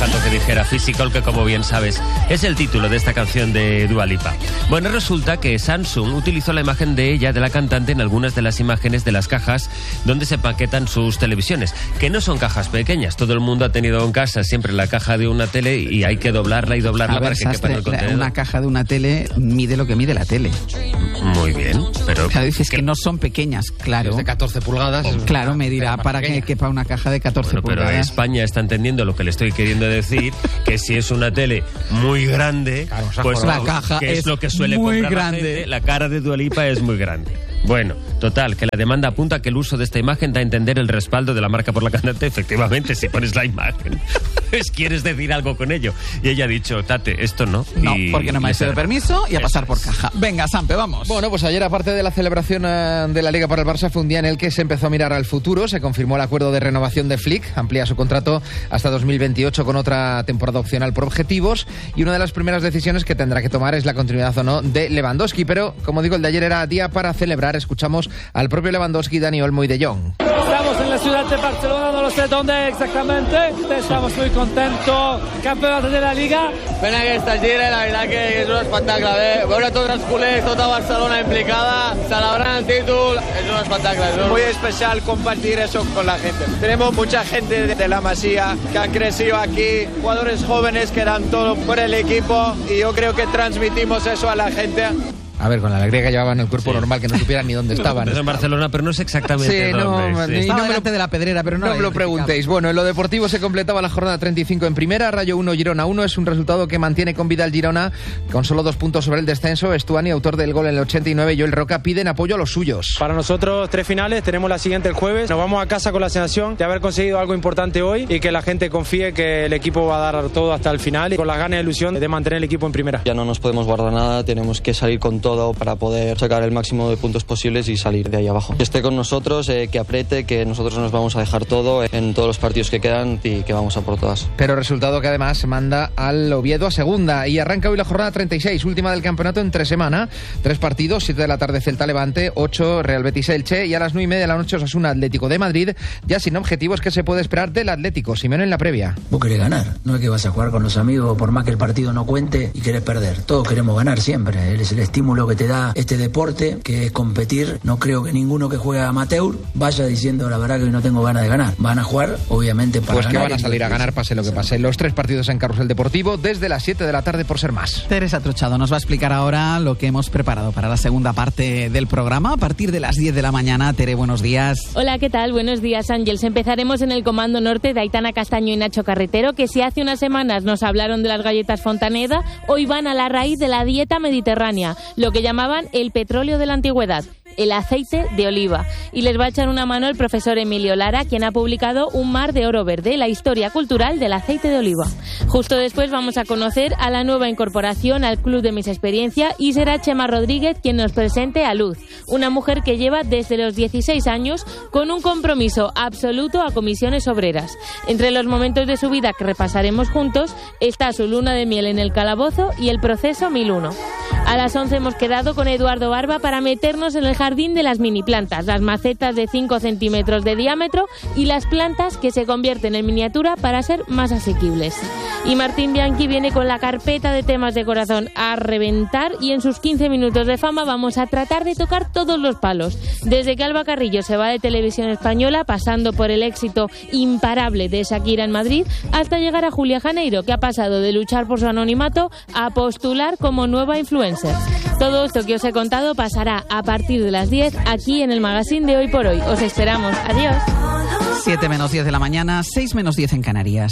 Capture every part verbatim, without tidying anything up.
falta que dijera Physical, que como bien sabes es el título de esta canción de Dua Lipa. Bueno, resulta que Samsung utilizó la imagen de ella, de la cantante, en algunas de las imágenes de las cajas donde se paquetan sus televisiones, que no son cajas pequeñas. Todo el mundo ha tenido en casa siempre la caja de una tele y hay que doblarla y doblarla a ver, para que Sastre, quepa en el contenedor. Una caja de una tele mide lo que mide la tele. Muy bien, pero... Claro, dices que, que no son pequeñas, claro. Es de catorce pulgadas. Oh, claro, me dirá para pequeña. Que quepa una caja de catorce bueno, pulgadas. Pero España está entendiendo lo que le estoy queriendo decir, que si es una tele muy grande, claro, pues la caja que es, es lo que suele muy comprar grande. La gente, la cara de Dua Lipa es muy grande. Bueno, total, que la demanda apunta que el uso de esta imagen da a entender el respaldo de la marca por la cantante. Efectivamente, si pones la imagen, pues quieres decir algo con ello. Y ella ha dicho, Tate, esto no. No, y porque no me ha hecho de permiso y a pasar por caja. Venga, Sampe, vamos. Bueno, pues ayer, aparte de la celebración uh, de la Liga para el Barça, fue un día en el que se empezó a mirar al futuro. Se confirmó el acuerdo de renovación de Flick, amplía su contrato hasta dos mil veintiocho con otra temporada opcional por objetivos. Y una de las primeras decisiones que tendrá que tomar es la continuidad o no de Lewandowski. Pero, como digo, el de ayer era día para celebrar. Escuchamos al propio Lewandowski, Dani Olmo y De Jong. Estamos en la ciudad de Barcelona, no lo sé dónde exactamente. Estamos muy contentos. Campeonato de la Liga. Pena que esta gira, la verdad que és un espectacle. Bé, veure tots els culers, tota Barcelona implicada, celebrant el títol, es un espectacle. Es un... Muy especial compartir eso con la gente. Tenemos mucha gente de la Masía que han crecido aquí, jugadores jóvenes que dan todo por el equipo y yo creo que transmitimos eso a la gente. A ver, con la alegría que llevaban el cuerpo sí. normal, que no supieran ni dónde estaban. Es en Barcelona, pero no sé exactamente sí, dónde. No, sí. ni, no no me lo, de la pedrera, pero no, no me lo preguntéis. Bueno, en lo deportivo se completaba la jornada treinta y cinco en primera, Rayo uno, Girona uno. Es un resultado que mantiene con vida el Girona, con solo dos puntos sobre el descenso. Estuani, autor del gol en el ochenta y nueve, y Joel Roca piden apoyo a los suyos. Para nosotros, tres finales, tenemos la siguiente el jueves. Nos vamos a casa con la sensación de haber conseguido algo importante hoy y que la gente confíe que el equipo va a dar todo hasta el final y con las ganas y ilusión de mantener el equipo en primera. Ya no nos podemos guardar nada, tenemos que salir con todo para poder sacar el máximo de puntos posibles y salir de ahí abajo. Que esté con nosotros, eh, que apriete, que nosotros nos vamos a dejar todo en todos los partidos que quedan y que vamos a por todas. Pero resultado que además manda al Oviedo a segunda y arranca hoy la jornada treinta y seis, última del campeonato en tres semanas. Tres partidos, siete de la tarde Celta Levante, ocho Real Betis Elche y a las nueve y media de la noche Osasuna Atlético de Madrid, ya sin objetivos. Que se puede esperar del Atlético? Simeone en la previa. Vos querés ganar, no es que vas a jugar con los amigos por más que el partido no cuente y querés perder. Todos queremos ganar siempre, es el estímulo que te da este deporte, que es competir. No creo que ninguno que juegue amateur vaya diciendo la verdad que hoy no tengo ganas de ganar. Van a jugar, obviamente, para pues ganar. Pues que van a salir a ganar, pase lo que pase. Los tres partidos en Carrusel Deportivo desde las siete de la tarde por ser más. Teresa Trochado nos va a explicar ahora lo que hemos preparado para la segunda parte del programa a partir de las diez de la mañana. Tere, buenos días. Hola, ¿qué tal? Buenos días, Ángels. Empezaremos en el Comando Norte de Aitana Castaño y Nacho Carretero, que si hace unas semanas nos hablaron de las galletas Fontaneda, hoy van a la raíz de la dieta mediterránea, lo que llamaban el petróleo de la antigüedad, el aceite de oliva. Y les va a echar una mano el profesor Emilio Lara, quien ha publicado Un mar de oro verde, la historia cultural del aceite de oliva. Justo después vamos a conocer a la nueva incorporación al Club de Mis Experiencia y será Chema Rodríguez quien nos presente a Luz, una mujer que lleva desde los dieciséis años con un compromiso absoluto a comisiones obreras. Entre los momentos de su vida que repasaremos juntos está su luna de miel en el calabozo y el proceso mil uno. A las once hemos quedado con Eduardo Barba para meternos en el jardín de las mini plantas, las macetas de cinco centímetros de diámetro y las plantas que se convierten en miniatura para ser más asequibles. Y Martín Bianchi viene con la carpeta de temas de corazón a reventar y en sus quince minutos de fama vamos a tratar de tocar todos los palos. Desde que Alba Carrillo se va de Televisión Española, pasando por el éxito imparable de Shakira en Madrid, hasta llegar a Julia Janeiro, que ha pasado de luchar por su anonimato a postular como nueva influencer. Todo esto que os he contado pasará a partir de las diez aquí en el magazine de Hoy por Hoy. Os esperamos. Adiós. siete menos diez de la mañana, seis menos diez en Canarias.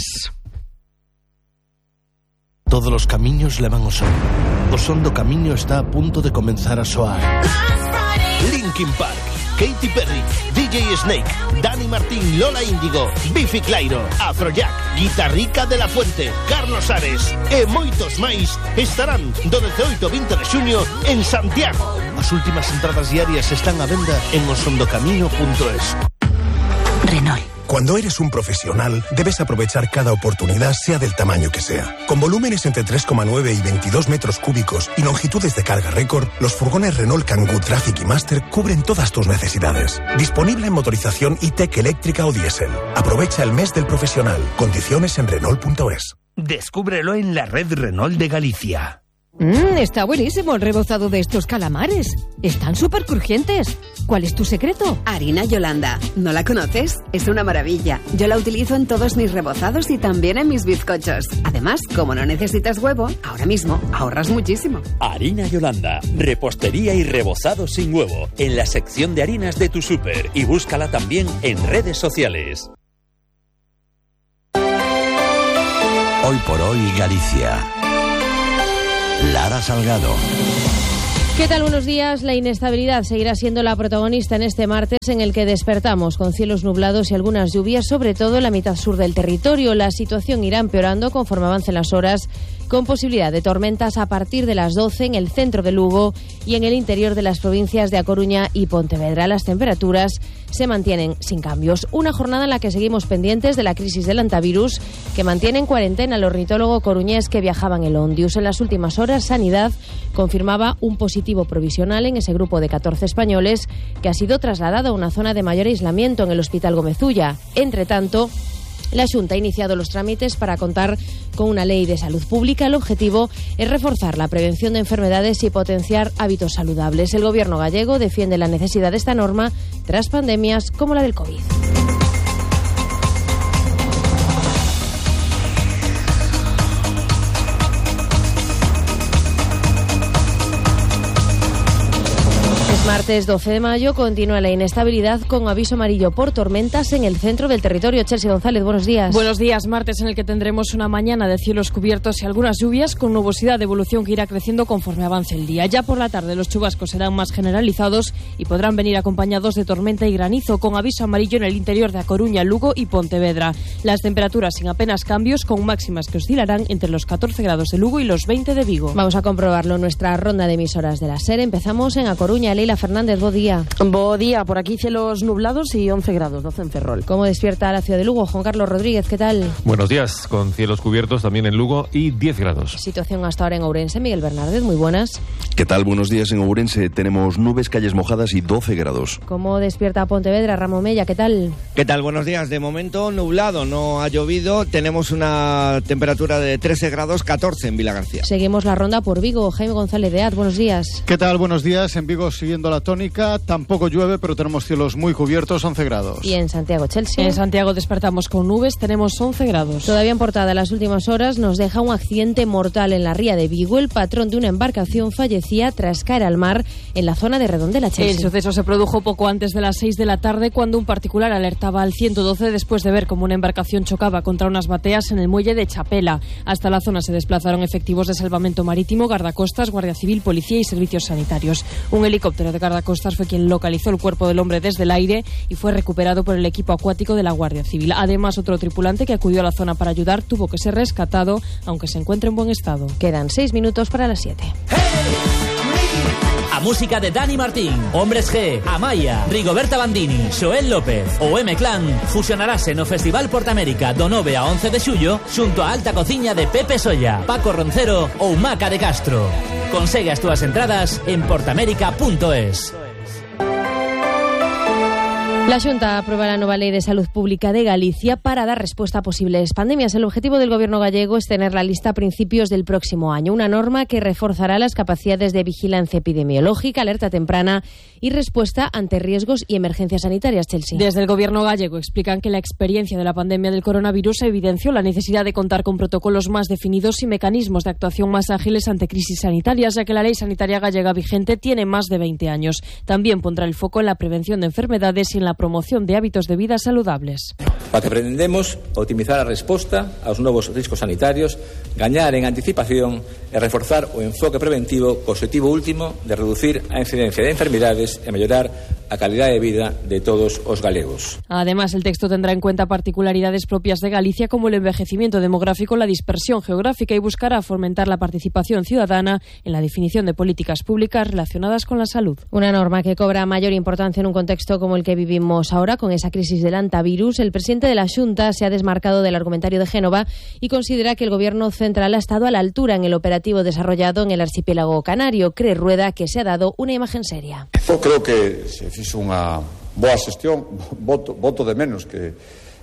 Todos los camiños levan ao sol. O son do camiño está a punto de comenzar a soar. Linkin Park, Katy Perry, D J Snake, Dani Martín, Lola Índigo, Bifi Clyro, Afrojack, Guitarrica de la Fuente, Carlos Ares e moitos máis estarán do dezaoito ao vinte de xuño en Santiago. As últimas entradas diarias están á venda en osondocamiño punto es. Renault. Cuando eres un profesional, debes aprovechar cada oportunidad, sea del tamaño que sea. Con volúmenes entre tres coma nueve y veintidós metros cúbicos y longitudes de carga récord, los furgones Renault Kangoo Traffic y Master cubren todas tus necesidades. Disponible en motorización E-Tech eléctrica o diésel. Aprovecha el mes del profesional. Condiciones en Renault punto es. Descúbrelo en la red Renault de Galicia. Mmm, está buenísimo el rebozado de estos calamares. Están súper crujientes. ¿Cuál es tu secreto? Harina Yolanda. ¿No la conoces? Es una maravilla. Yo la utilizo en todos mis rebozados y también en mis bizcochos. Además, como no necesitas huevo, ahora mismo ahorras muchísimo. Harina Yolanda. Repostería y rebozado sin huevo. En la sección de harinas de tu súper. Y búscala también en redes sociales. Hoy por hoy Galicia. Lara Salgado. ¿Qué tal? Buenos días. La inestabilidad seguirá siendo la protagonista en este martes en el que despertamos con cielos nublados y algunas lluvias, sobre todo en la mitad sur del territorio. La situación irá empeorando conforme avancen las horas, con posibilidad de tormentas a partir de las doce en el centro de Lugo y en el interior de las provincias de A Coruña y Pontevedra. Las temperaturas se mantienen sin cambios. Una jornada en la que seguimos pendientes de la crisis del hantavirus, que mantiene en cuarentena al ornitólogo coruñés que viajaba en el Ondius. En las últimas horas, Sanidad confirmaba un positivo provisional en ese grupo de catorce españoles que ha sido trasladado a una zona de mayor aislamiento en el Hospital Gómez Ulla. Entre tanto, la Xunta ha iniciado los trámites para contar con una ley de salud pública. El objetivo es reforzar la prevención de enfermedades y potenciar hábitos saludables. El Gobierno gallego defiende la necesidad de esta norma tras pandemias como la del COVID. Martes doce de mayo continúa la inestabilidad con aviso amarillo por tormentas en el centro del territorio. Chelsea González, buenos días. Buenos días, martes en el que tendremos una mañana de cielos cubiertos y algunas lluvias con nubosidad de evolución que irá creciendo conforme avance el día. Ya por la tarde los chubascos serán más generalizados y podrán venir acompañados de tormenta y granizo con aviso amarillo en el interior de A Coruña, Lugo y Pontevedra. Las temperaturas sin apenas cambios con máximas que oscilarán entre los catorce grados de Lugo y los veinte de Vigo. Vamos a comprobarlo en nuestra ronda de emisoras de la SER. Empezamos en A Coruña. Leila Fernández, bo día. Bo día, por aquí cielos nublados y once grados, doce en Ferrol. ¿Cómo despierta la ciudad de Lugo? Juan Carlos Rodríguez, ¿qué tal? Buenos días, con cielos cubiertos también en Lugo y diez grados. Situación hasta ahora en Ourense. Miguel Bernárdez, muy buenas. ¿Qué tal? Buenos días. En Ourense tenemos nubes, calles mojadas y doce grados. ¿Cómo despierta Pontevedra? Ramón Mella, ¿qué tal? ¿Qué tal? Buenos días. De momento nublado, no ha llovido. Tenemos una temperatura de trece grados, catorce en Vilagarcía. Seguimos la ronda por Vigo. Jaime González de Ad, buenos días. ¿Qué tal? Buenos días. En Vigo, siguiendo la tónica, tampoco llueve, pero tenemos cielos muy cubiertos, once grados. ¿Y en Santiago, Chelsea? En Santiago despertamos con nubes, tenemos once grados. Todavía en portada, en las últimas horas nos deja un accidente mortal en la ría de Vigo. El patrón de una embarcación fallecía tras caer al mar en la zona de Redondela, Chelsea. El suceso se produjo poco antes de las seis de la tarde cuando un particular alertaba al ciento doce después de ver cómo una embarcación chocaba contra unas bateas en el muelle de Chapela. Hasta la zona se desplazaron efectivos de salvamento marítimo, guardacostas, guardia civil, policía y servicios sanitarios. Un helicóptero de guardacostas fue quien localizó el cuerpo del hombre desde el aire y fue recuperado por el equipo acuático de la Guardia Civil. Además, otro tripulante que acudió a la zona para ayudar tuvo que ser rescatado, aunque se encuentra en buen estado. Quedan seis minutos para las siete. A música de Dani Martín, Hombres G, Amaya, Rigoberta Bandini, Xoel López ou M-Clan fusionarase no Festival Portamérica do nove a once de xullo xunto a Alta Cociña de Pepe Solla, Paco Roncero ou Maca de Castro. Consegue as túas entradas en portamérica punto es. La Xunta aprueba la nueva Ley de Salud Pública de Galicia para dar respuesta a posibles pandemias. El objetivo del Gobierno gallego es tener la lista a principios del próximo año. Una norma que reforzará las capacidades de vigilancia epidemiológica, alerta temprana y respuesta ante riesgos y emergencias sanitarias, Chelsea. Desde el Gobierno gallego explican que la experiencia de la pandemia del coronavirus evidenció la necesidad de contar con protocolos más definidos y mecanismos de actuación más ágiles ante crisis sanitarias, ya que la Ley Sanitaria gallega vigente tiene más de veinte años. También pondrá el foco en la prevención de enfermedades y en la promoción de hábitos de vida saludables. Para que pretendemos optimizar a resposta aos novos riscos sanitarios, gañar en anticipación e reforzar o enfoque preventivo co objetivo último de reducir a incidencia de enfermidades e mellorar a calidade de vida de todos os galegos. Además, el texto tendrá en cuenta particularidades propias de Galicia como el envejecimiento demográfico, la dispersión geográfica y buscará fomentar la participación ciudadana en la definición de políticas públicas relacionadas con la salud. Una norma que cobra mayor importancia en un contexto como el que vivimos ahora con esa crisis del hantavirus. El presidente de la Xunta se ha desmarcado del argumentario de Génova y considera que el Gobierno central ha estado a la altura en el operativo desarrollado en el archipiélago canario. Cree Rueda que se ha dado una imagen seria. Eu creo que se fixo unha boa xestión, voto, voto de menos que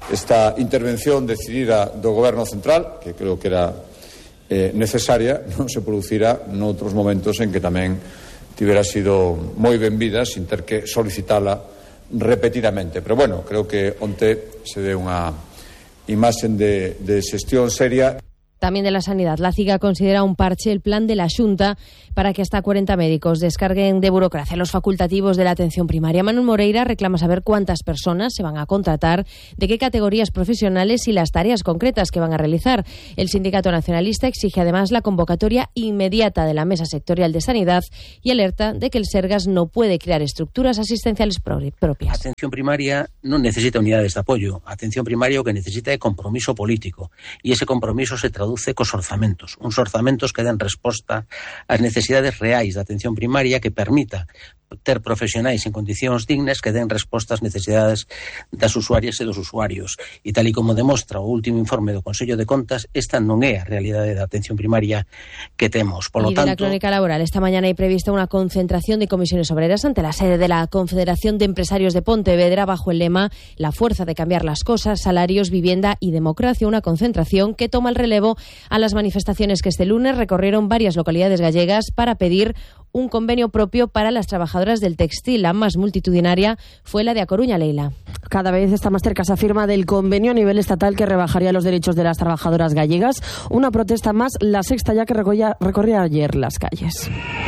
esta intervención decidida do Goberno Central, que creo que era eh, necesaria, non se producirá noutros momentos en que tamén tivera sido moi benvida sin ter que solicitala repetidamente. Pero bueno, creo que onte se dé unha imaxe de, de xestión seria. También de la sanidad. La CIGA considera un parche el plan de la Xunta para que hasta cuarenta médicos descarguen de burocracia los facultativos de la atención primaria. Manuel Moreira reclama saber cuántas personas se van a contratar, de qué categorías profesionales y las tareas concretas que van a realizar. El sindicato nacionalista exige además la convocatoria inmediata de la Mesa Sectorial de Sanidad y alerta de que el Sergas no puede crear estructuras asistenciales propias. Atención primaria no necesita unidades de apoyo. Atención primaria lo que necesita es compromiso político. Y ese compromiso se traduce cos orzamentos, uns orzamentos que den resposta ás necesidades reais da atención primaria, que permita ter profesionais en condicións dignas que den resposta ás necesidades das usuarias e dos usuarios. E tal e como demostra o último informe do Consello de Contas, esta non é a realidade da atención primaria que temos. Por lo y de tanto, la crónica laboral, esta mañana hay prevista una concentración de comisiones obreras ante la sede de la Confederación de Empresarios de Pontevedra bajo el lema La fuerza de cambiar las cosas, salarios, vivienda y democracia. Una concentración que toma el relevo a las manifestaciones que este lunes recorrieron varias localidades gallegas para pedir un convenio propio para las trabajadoras del textil. La más multitudinaria fue la de A Coruña, Leila. Cada vez está más cerca esa firma del convenio a nivel estatal que rebajaría los derechos de las trabajadoras gallegas. Una protesta más, la sexta ya que recorría, recorría ayer las calles.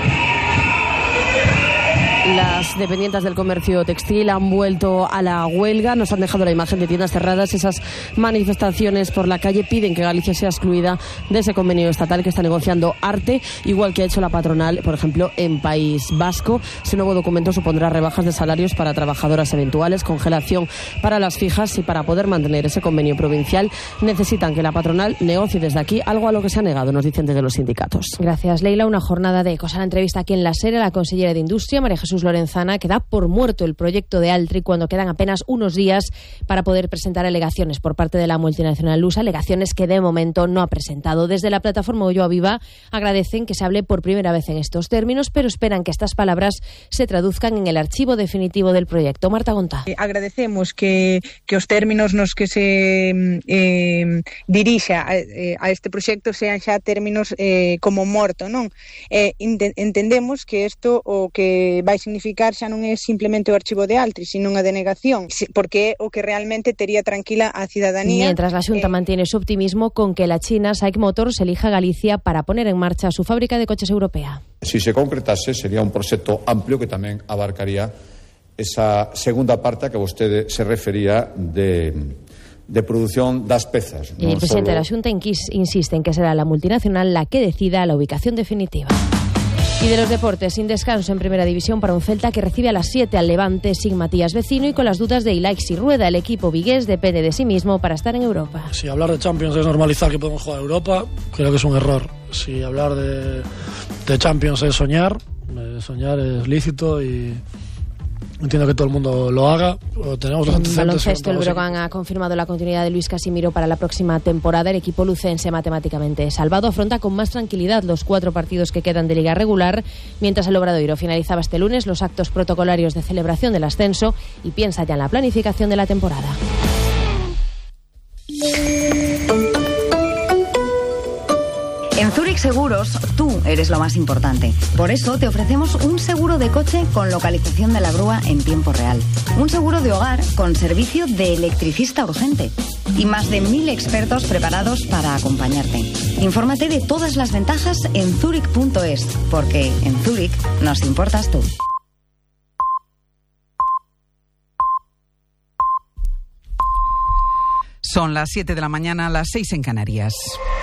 Las dependientes del comercio textil han vuelto a la huelga, nos han dejado la imagen de tiendas cerradas. Esas manifestaciones por la calle piden que Galicia sea excluida de ese convenio estatal que está negociando Arte, igual que ha hecho la patronal, por ejemplo, en País Vasco. Ese nuevo documento supondrá rebajas de salarios para trabajadoras eventuales, congelación para las fijas, y para poder mantener ese convenio provincial necesitan que la patronal negocie desde aquí, algo a lo que se ha negado, nos dicen desde los sindicatos. Gracias, Leila. Una jornada de ecos. A la entrevista aquí en La Sera, la consellera de Industria, María Jesús Lorenzana, que da por muerto el proyecto de Altri cuando quedan apenas unos días para poder presentar alegaciones por parte de la multinacional lusa, alegaciones que de momento no ha presentado. Desde la plataforma Ulloa Viva agradecen que se hable por primera vez en estos términos, pero esperan que estas palabras se traduzcan en el archivo definitivo del proyecto. Marta Gontá. Eh, agradecemos que, que os términos nos que se eh, dirixa a, eh, a este proxecto sean xa términos eh, como morto, non? Eh, entendemos que isto o que vai significar xa non é simplemente o archivo de Altri, sino unha denegación, porque é o que realmente tería tranquila a cidadanía. Mientras la Xunta eh, mantiene su optimismo con que la China SAIC Motors elija Galicia para poner en marcha su fábrica de coches europea. Si se concretase, sería un proxecto amplio que tamén abarcaría esa segunda parte a que vostede se refería de de produción das pezas. Y el presidente solo... de la Xunta insiste en que será la multinacional la que decida la ubicación definitiva. Y de los deportes, sin descanso en Primera División para un Celta que recibe a las siete al Levante sin Matías Vecino y con las dudas de Ilaix y Rueda. El equipo vigués depende de sí mismo para estar en Europa. Si hablar de Champions es normalizar que podemos jugar a Europa, creo que es un error. Si hablar de, de Champions es soñar, eh, soñar es lícito y... entiendo que todo el mundo lo haga. Tenemos los antecedentes. En baloncesto, el Brogan ha confirmado la continuidad de Luis Casimiro para la próxima temporada. El equipo lucense, matemáticamente salvado, afronta con más tranquilidad los cuatro partidos que quedan de liga regular, mientras el Obradoiro finalizaba este lunes los actos protocolarios de celebración del ascenso y piensa ya en la planificación de la temporada. En Zurich Seguros, tú eres lo más importante. Por eso te ofrecemos un seguro de coche con localización de la grúa en tiempo real. Un seguro de hogar con servicio de electricista urgente. Y más de mil expertos preparados para acompañarte. Infórmate de todas las ventajas en zurich punto es, porque en Zurich nos importas tú. Son las siete de la mañana, las seis en Canarias.